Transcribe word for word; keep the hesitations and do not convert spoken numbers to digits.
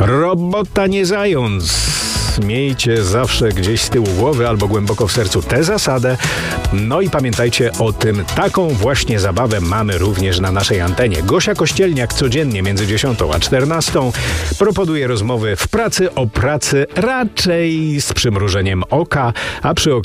Robota nie zając. Miejcie zawsze gdzieś z tyłu głowy albo głęboko w sercu tę zasadę. No i pamiętajcie o tym, taką właśnie zabawę mamy również na naszej antenie. Gosia Kościelniak codziennie między dziesiątą a czternastą proponuje rozmowy w pracy o pracy raczej z przymrużeniem oka, a przy okazji